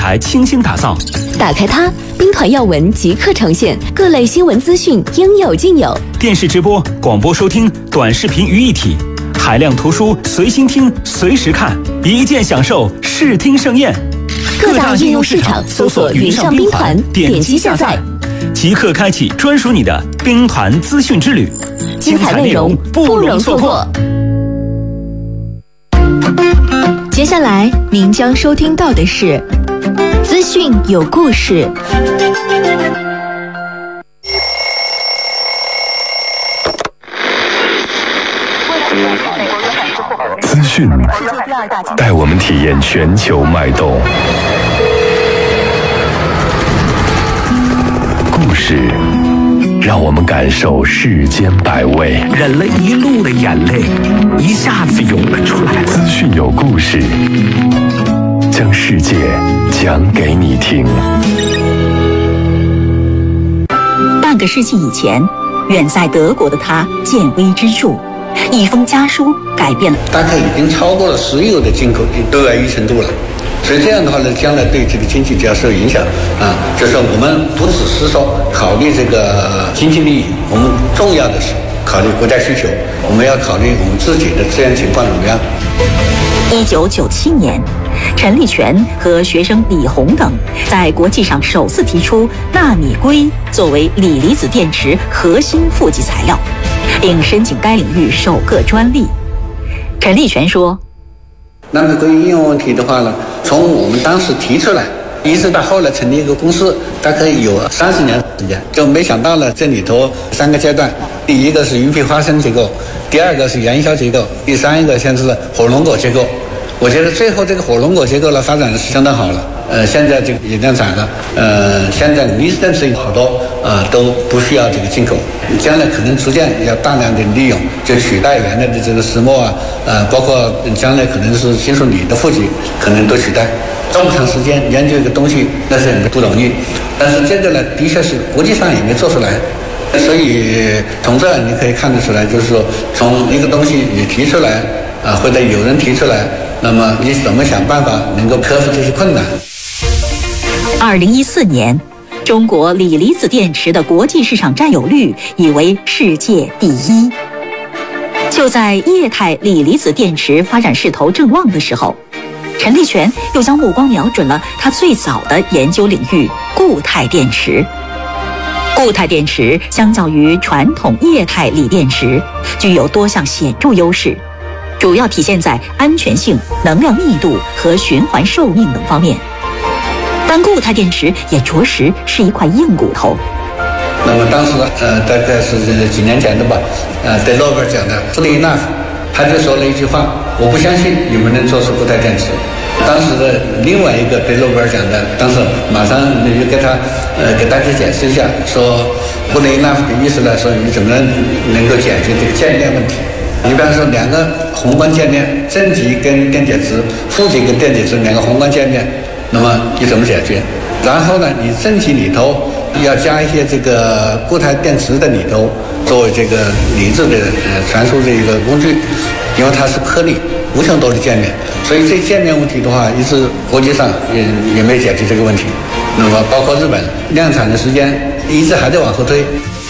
台倾心打造。 打开它，兵团要闻即刻呈现，各类新闻资讯应有尽有。 电视直播、广播收听、短视频于一体，海量图书随心听、随时看，一键享受视听盛宴。 各大应用市场搜索云上兵团，点击下载， 即刻开启专属你的兵团资讯之旅， 精彩内容不容错过。接下来您将收听到的是资讯有故事。 资讯带我们体验全球脉动，故事让我们感受世间百味。 忍了一路的眼泪，一下子涌了出来。 资讯有故事，将世界讲给你听。 半个世纪以前，远在德国的他见微知著，一封家书改变了。 大概已经超过了所有的进口对外依存度了。所以这样的话呢，将来对这个经济就要受影响啊。就是我们不只是说考虑这个经济利益，我们重要的是考虑国家需求，我们要考虑我们自己的资源情况怎么样。 1997年，陈立全和学生李洪等在国际上首次提出纳米硅作为锂离子电池核心负极材料，并申请该领域首个专利。陈立全说： 纳米硅应用问题的话呢，从我们当时提出来一直到后来成立一个公司，大概有30年时间，就没想到了这里头3个阶段。第一个是鱼皮花生结构，第二个是元宵结构，第三个现在是火龙果结构。我觉得最后这个火龙果结构呢发展的是相当好了，现在这个也量产了，现在离子电池好多都不需要这个进口，将来可能逐渐要大量的利用，就取代原来的这个石墨包括将来可能是金属锂的负极，可能都取代。这么长时间研究一个东西，那是很不容易，但是这个呢，的确是国际上也没做出来。所以从这你可以看得出来，就是说从一个东西你提出来或者有人提出来，那么你怎么想办法能够克服这些困难。 2014年，中国锂离子电池的国际市场占有率已为世界第1。就在液态锂离子电池发展势头正旺的时候，陈立全又将目光瞄准了他最早的研究领域固态电池。固态电池相较于传统液态锂电池，具有多项显著优势，主要体现在安全性、能量密度和循环寿命等方面。但固态电池也着实是一块硬骨头。 那么当时大概是几年前的吧，得诺贝尔奖的弗雷纳夫，他就说了一句话：我不相信你们能做出固态电池。当时的另外一个得诺贝尔奖的，当时马上就给他给大家解释一下，说布雷纳夫的意思来说，你怎么能够解决这个渐电问题？你比方说2个宏观渐电，正极跟电解质、负极跟电解质2个宏观渐电，那么你怎么解决？然后呢，你正极里头要加一些这个固态电池的里头，作为这个离子的传输的一个工具，因为它是颗粒无穷多的渐电，所以这渐电问题的话，一直国际上也没解决这个问题。那么包括日本量产的时间一直还在往后推。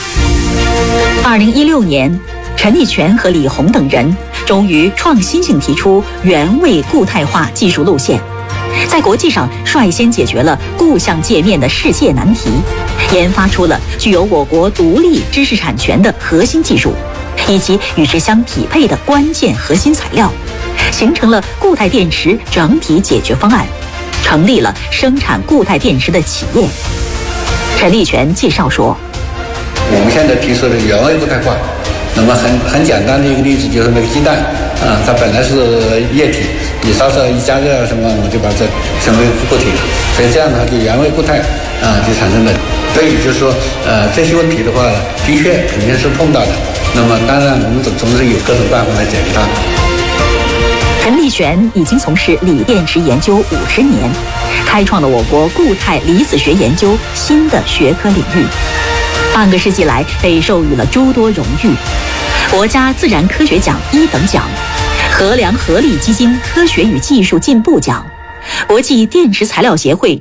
2016年，陈立全和李洪等人终于创新性提出原位固态化技术路线，在国际上率先解决了固相界面的世界难题，研发出了具有我国独立知识产权的核心技术，以及与之相匹配的关键核心材料，形成了固态电池整体解决方案，成立了生产固态电池的企业。陈立全介绍说： 我们现在提出的原位固态化，那么很简单的一个例子就是那个鸡蛋它本来是液体，你稍稍一加热什么，我就把它成为固体了，所以这样的话就原位固态就产生了。所以就是说这些问题的话，的确肯定是碰到的。那么当然我们总是有各种办法来解决它。 陈立全已经从事锂电池研究50年，开创了我国固态离子学研究新的学科领域。半个世纪来，被授予了诸多荣誉：国家自然科学奖1等奖、衡量合力基金科学与技术进步奖、国际电池材料协会